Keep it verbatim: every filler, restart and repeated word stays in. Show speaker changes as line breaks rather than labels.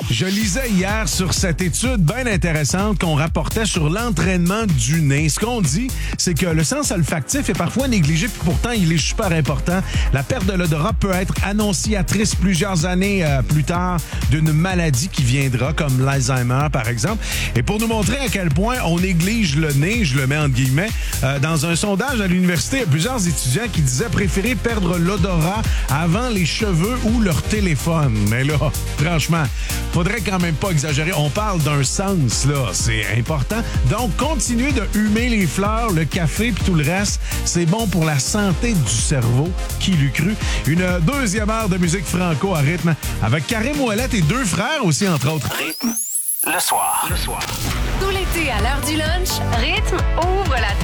Je lisais hier sur cette étude bien intéressante qu'on rapportait sur l'entraînement du nez. Ce qu'on dit, c'est que le sens olfactif est parfois négligé, puis pourtant, il est super important. La perte de l'odorat peut être annonciatrice plusieurs années euh, plus tard d'une maladie qui viendra, comme l'Alzheimer, par exemple. Et pour nous montrer à quel point on néglige le nez, je le mets entre guillemets, euh, dans un sondage à l'université, il y a plusieurs étudiants qui disaient préférer perdre l'odorat avant les cheveux ou leur téléphone. Mais là, franchement, faudrait quand même pas exagérer. On parle d'un sens, là. C'est important. Donc, continuez de humer les fleurs, le café puis tout le reste. C'est bon pour la santé du cerveau. Qui l'eût cru? Une deuxième heure de musique franco à rythme avec Karim Ouellette et deux frères aussi, entre autres.
Rythme, le soir. Le soir.
Tout l'été, à l'heure du lunch, Rythme ouvre la